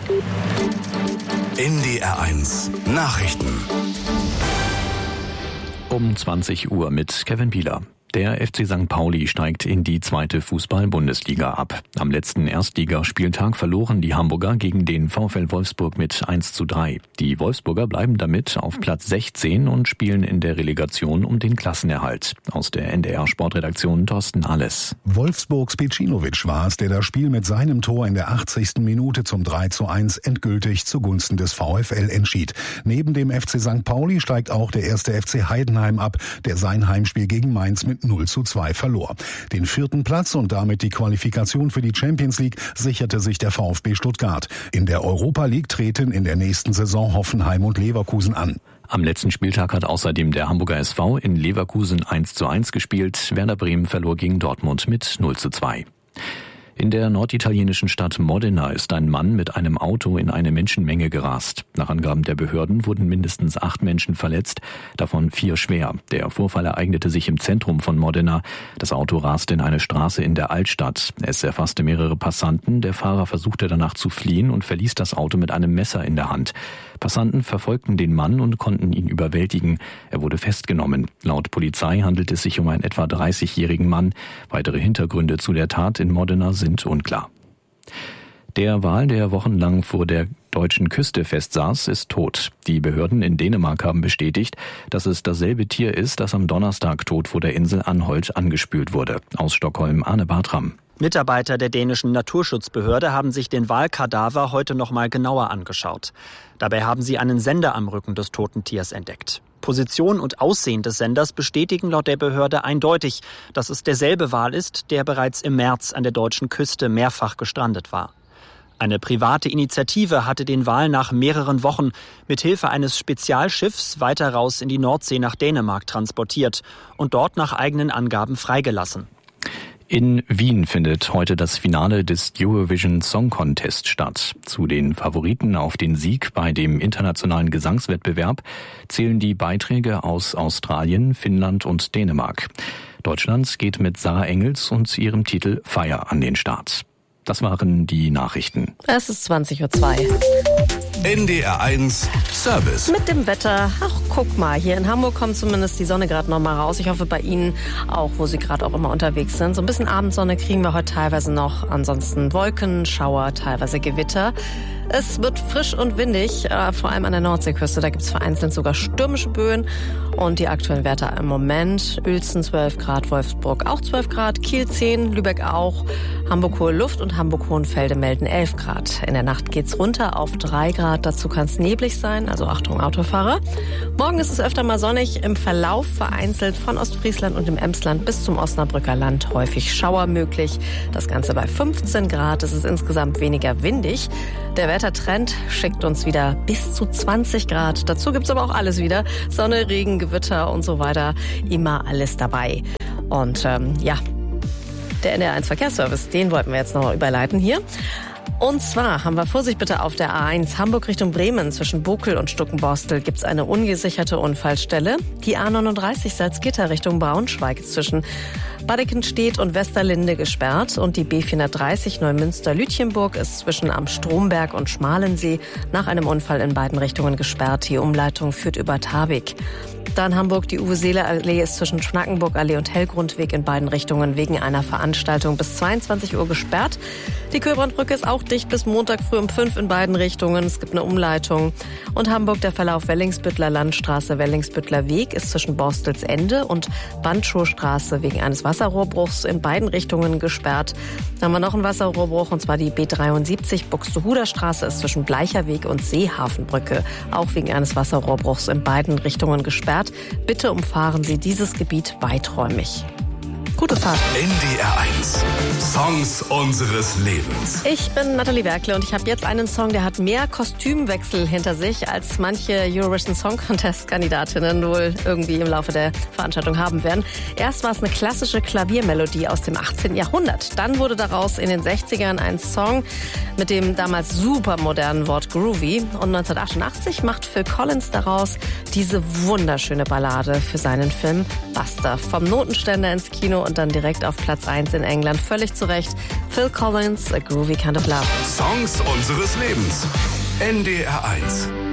NDR1 Nachrichten. Um 20 Uhr mit Kevin Bieler. Der FC St. Pauli steigt in die 2. Fußball-Bundesliga ab. Am letzten Erstligaspieltag verloren die Hamburger gegen den VfL Wolfsburg mit 1:3. Die Wolfsburger bleiben damit auf Platz 16 und spielen in der Relegation um den Klassenerhalt. Aus der NDR-Sportredaktion Thorsten Alles. Wolfsburgs Pecinovic war es, der das Spiel mit seinem Tor in der 80. Minute zum 3:1 endgültig zugunsten des VfL entschied. Neben dem FC St. Pauli steigt auch der 1. FC Heidenheim ab, der sein Heimspiel gegen Mainz mit 0:2 verlor. Den 4. Platz und damit die Qualifikation für die Champions League sicherte sich der VfB Stuttgart. In der Europa League treten in der nächsten Saison Hoffenheim und Leverkusen an. Am letzten Spieltag hat außerdem der Hamburger SV in Leverkusen 1:1 gespielt. Werder Bremen verlor gegen Dortmund mit 0:2. In der norditalienischen Stadt Modena ist ein Mann mit einem Auto in eine Menschenmenge gerast. Nach Angaben der Behörden wurden mindestens 8 Menschen verletzt, davon 4 schwer. Der Vorfall ereignete sich im Zentrum von Modena. Das Auto raste in eine Straße in der Altstadt. Es erfasste mehrere Passanten. Der Fahrer versuchte danach zu fliehen und verließ das Auto mit einem Messer in der Hand. Passanten verfolgten den Mann und konnten ihn überwältigen. Er wurde festgenommen. Laut Polizei handelt es sich um einen etwa 30-jährigen Mann. Weitere Hintergründe zu der Tat in Modena sind unklar. Der Wal, der wochenlang vor der deutschen Küste festsaß, ist tot. Die Behörden in Dänemark haben bestätigt, dass es dasselbe Tier ist, das am Donnerstag tot vor der Insel Anholt angespült wurde. Aus Stockholm Arne Bartram. Mitarbeiter der dänischen Naturschutzbehörde haben sich den Walkadaver heute noch mal genauer angeschaut. Dabei haben sie einen Sender am Rücken des toten Tiers entdeckt. Position und Aussehen des Senders bestätigen laut der Behörde eindeutig, dass es derselbe Wal ist, der bereits im März an der deutschen Küste mehrfach gestrandet war. Eine private Initiative hatte den Wal nach mehreren Wochen mit Hilfe eines Spezialschiffs weiter raus in die Nordsee nach Dänemark transportiert und dort nach eigenen Angaben freigelassen. In Wien findet heute das Finale des Eurovision Song Contest statt. Zu den Favoriten auf den Sieg bei dem internationalen Gesangswettbewerb zählen die Beiträge aus Australien, Finnland und Dänemark. Deutschland geht mit Sarah Engels und ihrem Titel Fire an den Start. Das waren die Nachrichten. Es ist 20:02 Uhr. NDR1 Service. Mit dem Wetter, ach guck mal, hier in Hamburg kommt zumindest die Sonne gerade noch mal raus. Ich hoffe bei Ihnen auch, wo Sie gerade auch immer unterwegs sind. So ein bisschen Abendsonne kriegen wir heute teilweise noch. Ansonsten Wolken, Schauer, teilweise Gewitter. Es wird frisch und windig, vor allem an der Nordseeküste. Da gibt es vereinzelt sogar stürmische Böen. Und die aktuellen Werte im Moment: Uelzen 12 Grad, Wolfsburg auch 12 Grad, Kiel 10, Lübeck auch, Hamburg-Hohe Luft und Hamburg-Hohenfelde melden 11 Grad. In der Nacht geht's runter auf 3 Grad. Dazu kann es neblig sein, also Achtung Autofahrer. Morgen ist es öfter mal sonnig. Im Verlauf vereinzelt von Ostfriesland und dem Emsland bis zum Osnabrücker Land häufig Schauer möglich. Das Ganze bei 15 Grad. Es ist insgesamt weniger windig. Der Wettertrend schickt uns wieder bis zu 20 Grad. Dazu gibt's aber auch alles wieder. Sonne, Regen, Gewitter und so weiter. Immer alles dabei. Und der NDR1 Verkehrsservice, den wollten wir jetzt noch überleiten hier. Und zwar haben wir Vorsicht bitte auf der A1 Hamburg Richtung Bremen. Zwischen Bokel und Stuckenborstel gibt's eine ungesicherte Unfallstelle. Die A39 Salzgitter Richtung Braunschweig ist zwischen Badekenstedt und Westerlinde gesperrt. Und die B430 Neumünster-Lütjenburg ist zwischen Am Stromberg und Schmalensee nach einem Unfall in beiden Richtungen gesperrt. Die Umleitung führt über Tarbig. Dann Hamburg, die Uwe-Seeler-Allee ist zwischen Schnackenburg-Allee und Hellgrundweg in beiden Richtungen wegen einer Veranstaltung bis 22 Uhr gesperrt. Die Köbrandbrücke ist auch dicht bis Montag früh um 5 in beiden Richtungen. Es gibt eine Umleitung. Und Hamburg, der Verlauf Wellingsbüttler Landstraße, Wellingsbüttler Weg ist zwischen Borstelsende und Bandschurstraße wegen eines Wasserrohrbruchs in beiden Richtungen gesperrt. Dann haben wir noch einen Wasserrohrbruch, und zwar die B73 Buxtehuder Straße ist zwischen Bleicherweg und Seehafenbrücke auch wegen eines Wasserrohrbruchs in beiden Richtungen gesperrt. Bitte umfahren Sie dieses Gebiet weiträumig. Gute Fahrt. NDR1 Songs unseres Lebens. Ich bin Nathalie Werkle und ich habe jetzt einen Song, der hat mehr Kostümwechsel hinter sich, als manche Eurovision Song Contest Kandidatinnen wohl irgendwie im Laufe der Veranstaltung haben werden. Erst war es eine klassische Klaviermelodie aus dem 18. Jahrhundert. Dann wurde daraus in den 60ern ein Song mit dem damals super modernen Wort Groovy. Und 1988 macht Phil Collins daraus diese wunderschöne Ballade für seinen Film Buster. Vom Notenständer ins Kino und dann direkt auf Platz 1 in England. Völlig zu Recht. Phil Collins, A Groovy Kind of Love. Songs unseres Lebens. NDR 1.